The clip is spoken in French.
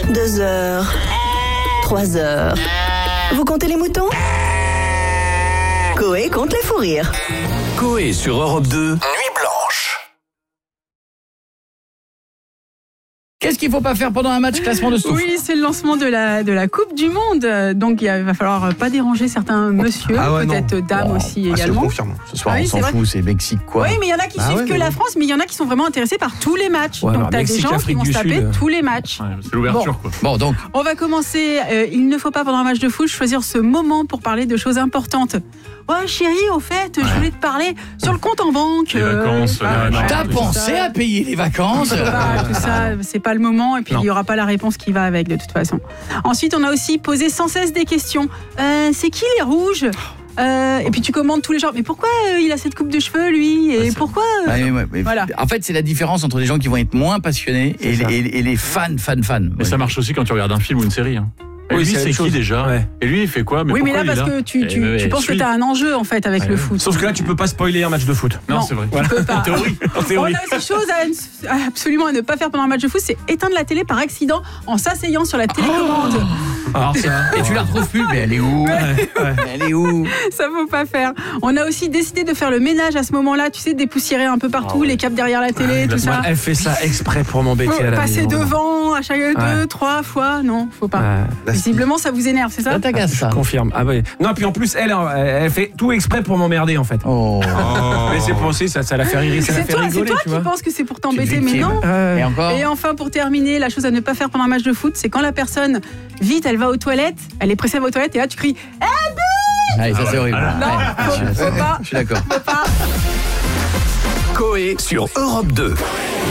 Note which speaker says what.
Speaker 1: 2 heures, 3 heures. Vous comptez les moutons ? Coé compte les fous rires.
Speaker 2: Coé sur Europe 2, Nuit Blanche.
Speaker 3: Qu'est-ce qu'il ne faut pas faire pendant un match classement de souffle ?
Speaker 4: Oui, c'est le lancement de la Coupe du Monde. Donc, il va falloir pas déranger certains monsieur, peut-être dames aussi également.
Speaker 5: Je confirme.
Speaker 3: Ce soir,
Speaker 4: Ah oui,
Speaker 3: on s'en
Speaker 4: c'est
Speaker 3: fout, c'est Mexique, quoi.
Speaker 4: Oui, mais il y en a qui suivent que la France, mais il y en a qui sont vraiment intéressés par tous les matchs.
Speaker 5: Ouais,
Speaker 4: donc, tu as des
Speaker 5: Mexique,
Speaker 4: gens qui
Speaker 5: Afrique
Speaker 4: vont se
Speaker 5: du
Speaker 4: taper
Speaker 5: Sud.
Speaker 4: tous les matchs.
Speaker 6: Ouais, c'est l'ouverture, quoi.
Speaker 3: Bon, donc,
Speaker 4: On va commencer. Il ne faut pas, pendant un match de foot, choisir ce moment pour parler de choses importantes. Oh, chérie, au fait, je voulais te parler sur le compte en banque.
Speaker 6: Les vacances,
Speaker 3: t'as pensé à payer les vacances ?
Speaker 4: Tout ça, c'est pas le moment. Et puis, il n'y aura pas la réponse qui va avec, de toute façon. Ensuite, on a aussi posé sans cesse des questions. C'est qui les rouges ? Et puis tu commandes tous les jours. Mais pourquoi il a cette coupe de cheveux, lui ? Et pourquoi Voilà.
Speaker 3: En fait, c'est la différence entre les gens qui vont être moins passionnés et les fans.
Speaker 6: Mais ça marche aussi quand tu regardes un film ou une série. Hein. Et
Speaker 5: Oui,
Speaker 6: lui,
Speaker 5: c'est la
Speaker 6: c'est
Speaker 5: même
Speaker 6: qui
Speaker 5: chose.
Speaker 6: déjà ?
Speaker 5: Ouais.
Speaker 6: Et lui, il fait quoi ?
Speaker 4: Oui, mais là, parce que tu penses que tu as un enjeu, en fait, avec le foot.
Speaker 5: Sauf que là, tu peux pas spoiler un match de foot.
Speaker 6: Non, c'est vrai.
Speaker 4: Tu peux pas.
Speaker 6: En théorie.
Speaker 4: On a aussi chose absolument à ne pas faire pendant un match de foot, c'est éteindre la télé par accident en s'asseyant sur la télécommande.
Speaker 5: Alors ça.
Speaker 3: Et tu la retrouves plus, mais elle est où ? Elle est où ?
Speaker 4: Ça faut pas faire. On a aussi décidé de faire le ménage à ce moment-là, tu sais, dépoussiérer un peu partout, les câbles derrière la télé, tout ça.
Speaker 5: Elle fait ça exprès pour m'embêter à la
Speaker 4: Passer
Speaker 5: maison.
Speaker 4: devant à chaque 2-3 fois, non, faut pas. Visiblement, ça vous énerve, c'est ça ?
Speaker 3: Ça t'agace, ça.
Speaker 5: Je confirme. Ah ouais. Non, puis en plus, elle fait tout exprès pour m'emmerder en fait.
Speaker 3: Oh.
Speaker 5: Mais c'est pensé, ça la fait rire, ça la
Speaker 4: C'est
Speaker 5: fait
Speaker 4: toi,
Speaker 5: rigoler, tu
Speaker 4: qui
Speaker 5: vois.
Speaker 4: penses que c'est pour
Speaker 3: Tu es
Speaker 4: t'embêter, mais
Speaker 3: victime.
Speaker 4: non.
Speaker 3: Et encore ?
Speaker 4: Et enfin, pour terminer, la chose à ne pas faire pendant un match de foot, c'est quand la personne, vite, elle va aux toilettes, elle est pressée à aller aux toilettes, et là, tu cries «
Speaker 3: Allez, ça c'est horrible.
Speaker 4: Non, faut pas.
Speaker 3: Je suis d'accord.
Speaker 2: Coé sur Europe 2.